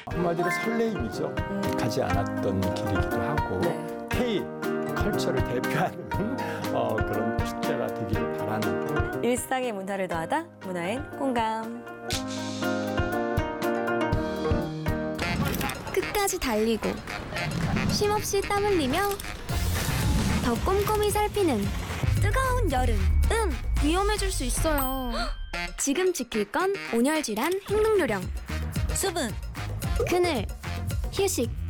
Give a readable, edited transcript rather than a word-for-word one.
한마디로 설레임이죠. 가지 않았던 길이기도 하고 네. K 컬처를 대표하는 그런 축제가 되기를 바라는. 일상의 문화를 더하다 문화엔 공감. 끝까지 달리고 쉼없이 땀 흘리며 더 꼼꼼히 살피는 뜨거운 여름. 위험해질 수 있어요. 지금 지킬 건 온열질환 행동요령. 수분, 그늘, 휴식,